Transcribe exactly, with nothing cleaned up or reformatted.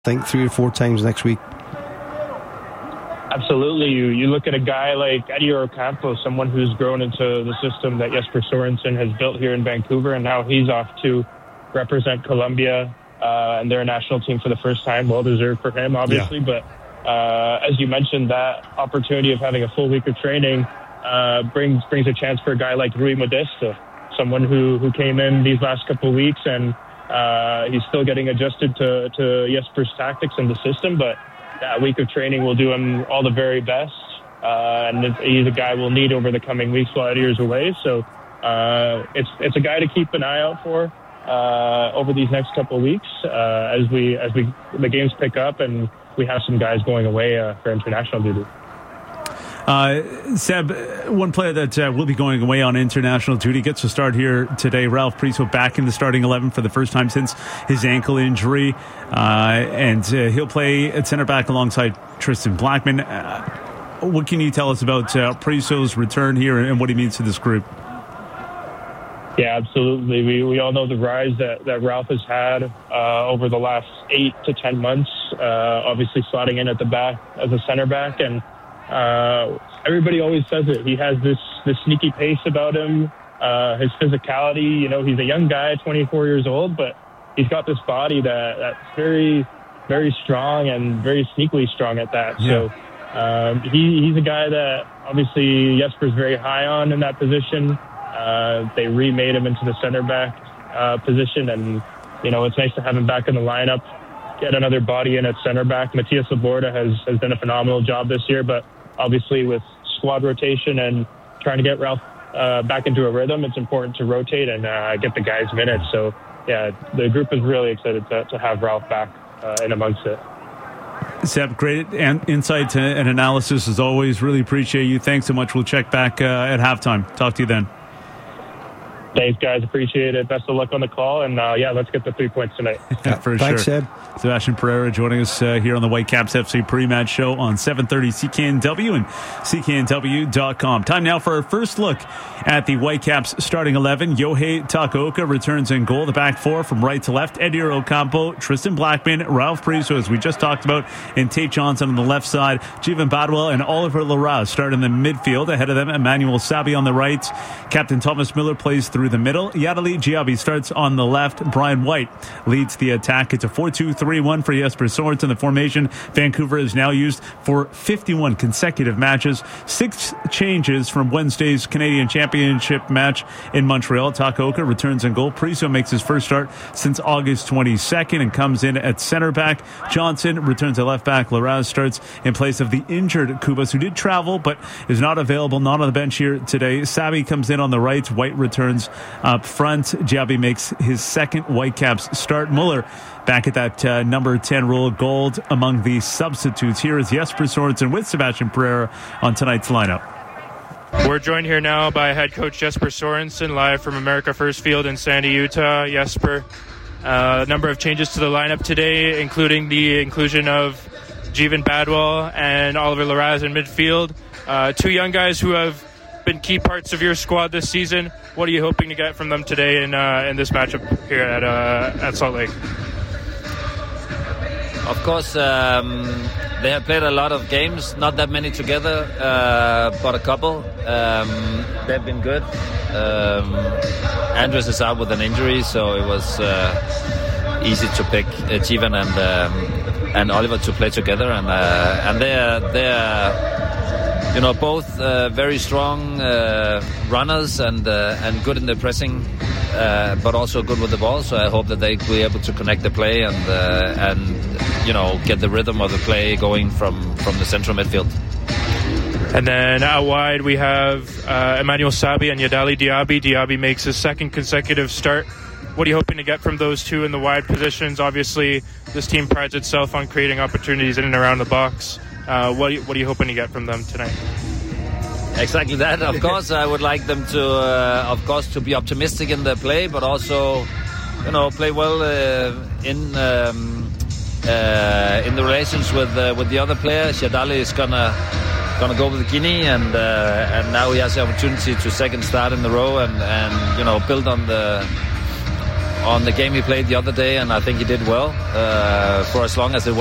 think three or four times next week. Absolutely. You you look at a guy like Eddie Ocampo, someone who's grown into the system that Jesper Sorensen has built here in Vancouver, and now he's off to represent Colombia uh, and their national team for the first time. Well deserved for him, obviously. Yeah. But uh, as you mentioned, that opportunity of having a full week of training uh, brings brings a chance for a guy like Rui Modesto, someone who, who came in these last couple of weeks, and uh, he's still getting adjusted to, to Jesper's tactics and the system, but that week of training will do him all the very best, uh, and he's a guy we'll need over the coming weeks while Eddie is away. So uh, it's it's a guy to keep an eye out for uh, over these next couple of weeks uh, as we as we the games pick up and we have some guys going away uh, for international duty. Uh, Seb, one player that uh, will be going away on international duty gets to start here today. Ralph Priso back in the starting eleven for the first time since his ankle injury. Uh, and uh, he'll play at center back alongside Tristan Blackman. Uh, what can you tell us about uh, Priso's return here and what he means to this group? Yeah, absolutely. We we all know the rise that, that Ralph has had uh, over the last eight to ten months, uh, obviously slotting in at the back as a center back. And Uh, everybody always says it. He has this, this sneaky pace about him, uh, his physicality. You know, he's a young guy, twenty-four years old, but he's got this body that, that's very, very strong and very sneakily strong at that. Yeah. So um, he, he's a guy that obviously Jesper's very high on in that position. Uh, they remade him into the center back uh, position, and, you know, it's nice to have him back in the lineup, get another body in at center back. Matias Laborda has, has done a phenomenal job this year, but obviously with squad rotation and trying to get Ralph uh, back into a rhythm, it's important to rotate and uh, get the guys minutes. So, yeah, the group is really excited to, to have Ralph back uh, in amongst it. Seb, great an- insight and analysis as always. Really appreciate you. Thanks so much. We'll check back uh, at halftime. Talk to you then. Thanks, guys. Appreciate it. Best of luck on the call. And, uh, yeah, let's get the three points tonight. Yeah, for Thanks, sure. Seb. Sebastian Pereira joining us uh, here on the Whitecaps F C pre-match show on seven thirty C K N W and C K N W dot com. Time now for our first look at the Whitecaps starting eleven. Yohei Takaoka returns in goal. The back four from right to left. Eddie Ocampo, Tristan Blackman, Ralph Priso, as we just talked about, and Tate Johnson on the left side. Jeevan Badwell and Oliver Larraz start in the midfield. Ahead of them, Emmanuel Sabi on the right. Captain Thomas Miller plays through the middle. Yadali Giabi starts on the left. Brian White leads the attack. It's a four two three one for Jesper Sorensen. The formation Vancouver is now used for fifty-one consecutive matches. Six changes from Wednesday's Canadian Championship match in Montreal. Takaoka returns in goal. Priso makes his first start since August twenty-second and comes in at center back. Johnson returns at left back. Larraz starts in place of the injured Kubas, who did travel but is not available, not on the bench here today. Sabi comes in on the right. White returns up front. Giabi makes his second Whitecaps start. Muller back at that uh, number ten role. Gold among the substitutes. Here is Jesper Sorensen with Sebastian Pereira on tonight's lineup. We're joined here now by head coach Jesper Sorensen, live from America First Field in Sandy, Utah. Jesper, uh, a number of changes to the lineup today, including the inclusion of Jeevan Badwell and Oliver Larraz in midfield. Uh, two young guys who have been key parts of your squad this season. What are you hoping to get from them today in uh, in this matchup here at uh, at Salt Lake? Of course, um, they have played a lot of games, not that many together, uh, but a couple. Um, they've been good. Um, Andres is out with an injury, so it was uh, easy to pick uh, Jeevan and um, and Oliver to play together, and uh, and they're they're. You know, both uh, very strong uh, runners and uh, and good in the pressing, uh, but also good with the ball. So I hope that they will be able to connect the play and uh, and you know get the rhythm of the play going from, from the central midfield. And then out wide we have uh, Emmanuel Sabi and Yadali Diaby. Diaby makes his second consecutive start. What are you hoping to get from those two in the wide positions? Obviously, this team prides itself on creating opportunities in and around the box. Uh, what, are you, what are you hoping to get from them tonight? Exactly that. Of course, I would like them to, uh, of course, to be optimistic in their play, but also, you know, play well uh, in um, uh, in the relations with uh, with the other players. Yadali is gonna gonna go with Guinea, and uh, and now he has the opportunity to second start in the row, and, and you know build on the on the game he played the other day, and I think he did well uh, for as long as it went.